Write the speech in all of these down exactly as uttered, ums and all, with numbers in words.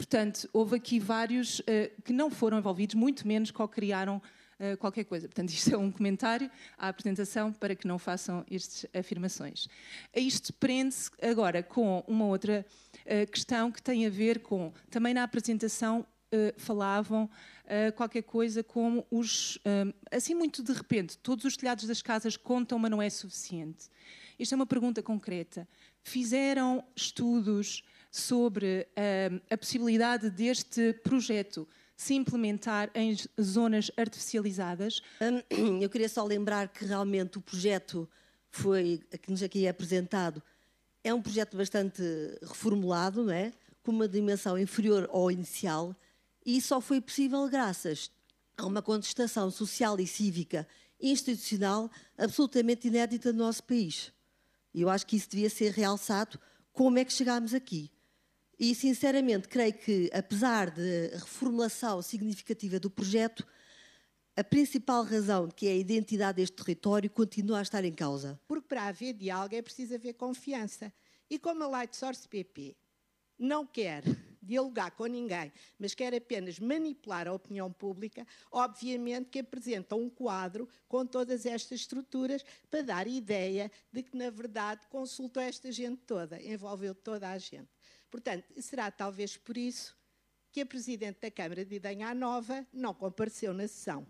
portanto, houve aqui vários uh, que não foram envolvidos, muito menos co-criaram uh, qualquer coisa. Portanto, isto é um comentário à apresentação para que não façam estas afirmações. Isto prende-se agora com uma outra uh, questão que tem a ver com, também na apresentação, Uh, falavam uh, qualquer coisa como os, uh, assim muito de repente, todos os telhados das casas contam, mas não é suficiente. Isto é uma pergunta concreta. Fizeram estudos sobre uh, a possibilidade deste projeto se implementar em zonas artificializadas? Um, eu queria só lembrar que realmente o projeto foi, que nos aqui é apresentado, é um projeto bastante reformulado, não é? Com uma dimensão inferior ao inicial. E só foi possível graças a uma contestação social e cívica institucional absolutamente inédita no nosso país. E eu acho que isso devia ser realçado, como é que chegámos aqui. E, sinceramente, creio que, apesar da reformulação significativa do projeto, a principal razão, que é a identidade deste território, continua a estar em causa. Porque para haver diálogo é preciso haver confiança. E como a Lightsource B P não quer dialogar com ninguém, mas quer apenas manipular a opinião pública, obviamente que apresenta um quadro com todas estas estruturas para dar ideia de que, na verdade, consultou esta gente toda, envolveu toda a gente. Portanto, será talvez por isso que a Presidente da Câmara de Idenha Nova não compareceu na sessão.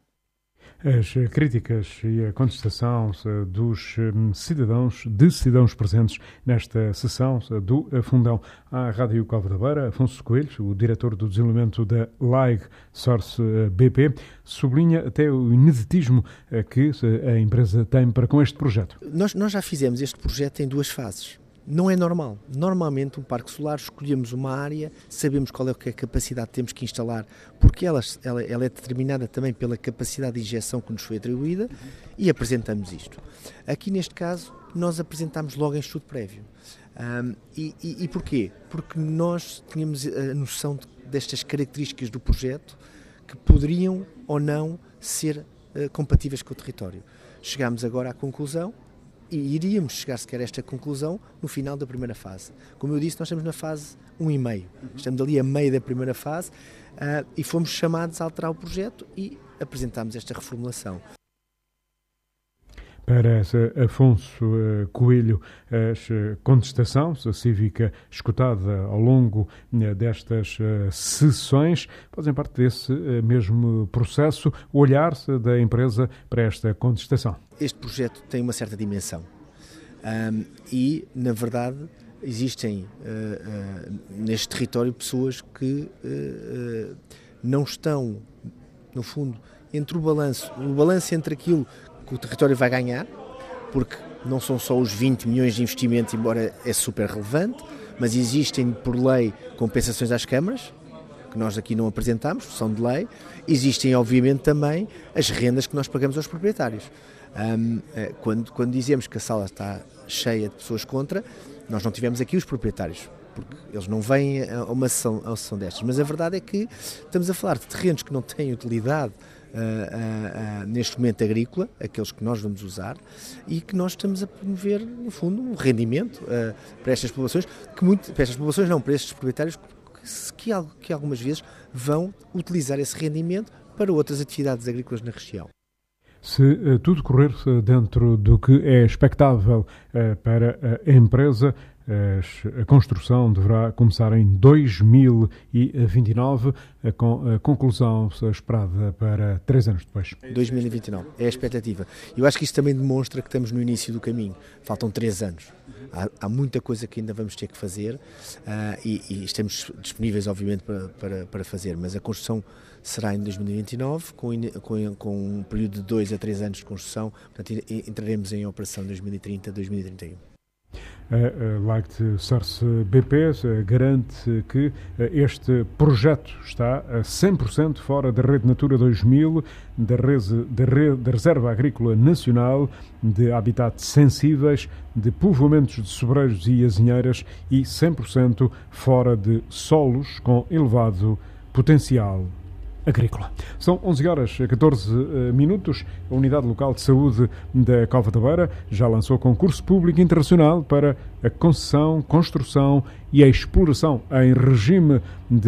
As críticas e a contestação dos cidadãos, de cidadãos presentes nesta sessão do Fundão à Rádio Cova da Beira, Afonso Coelho, o diretor do desenvolvimento da Lightsource B P, sublinha até o ineditismo que a empresa tem para com este projeto. Nós, nós já fizemos este projeto em duas fases. Não é normal. Normalmente, um parque solar, escolhemos uma área, sabemos qual é a capacidade que temos que instalar, porque ela, ela, ela é determinada também pela capacidade de injeção que nos foi atribuída, e apresentamos isto. Aqui, neste caso, nós apresentamos logo em estudo prévio. Um, e, e, e porquê? Porque nós tínhamos a noção de, destas características do projeto que poderiam ou não ser uh, compatíveis com o território. Chegámos agora à conclusão, e iríamos chegar sequer a esta conclusão no final da primeira fase. Como eu disse, nós estamos na fase um e meio. Estamos ali a meio da primeira fase uh, e fomos chamados a alterar o projeto e apresentámos esta reformulação. Para Afonso Coelho, a contestação cívica escutada ao longo destas sessões fazem parte desse mesmo processo, o olhar da empresa para esta contestação. Este projeto tem uma certa dimensão um, e, na verdade, existem uh, uh, neste território pessoas que uh, uh, não estão, no fundo, entre o balanço, o balanço entre aquilo que o território vai ganhar, porque não são só os vinte milhões de investimento, embora é super relevante, mas existem, por lei, compensações às câmaras, que nós aqui não apresentamos, são de lei. Existem, obviamente, também as rendas que nós pagamos aos proprietários. Um, quando, quando dizemos que a sala está cheia de pessoas contra, nós não tivemos aqui os proprietários, porque eles não vêm a uma sessão, a uma sessão destas, mas a verdade é que estamos a falar de terrenos que não têm utilidade Uh, uh, uh, neste momento agrícola, aqueles que nós vamos usar, e que nós estamos a promover, no fundo, um rendimento uh, para estas populações, que muito, para estas populações não, para estes proprietários que, que, que algumas vezes vão utilizar esse rendimento para outras atividades agrícolas na região. Se uh, tudo correr dentro do que é expectável uh, para a empresa, a construção deverá começar em dois mil e vinte e nove, com a conclusão esperada para três anos depois. dois mil e vinte e nove é a expectativa. Eu acho que isso também demonstra que estamos no início do caminho. Faltam três anos. Há, há muita coisa que ainda vamos ter que fazer uh, e, e estamos disponíveis, obviamente, para, para, para fazer, mas a construção será em dois mil e vinte e nove, com, com, com um período de dois a três anos de construção. Portanto, entraremos em operação em dois mil e trinta, dois mil e trinta e um. A Lightsource B P garante que este projeto está a cem por cento fora da Rede Natura dois mil, da, reze, da, re, da Reserva Agrícola Nacional, de habitats sensíveis, de povoamentos de sobreiros e azinheiras e cem por cento fora de solos com elevado potencial agrícola. São onze horas e catorze minutos. A Unidade Local de Saúde da Cova da Beira já lançou concurso público internacional para a concessão, construção e a exploração em regime de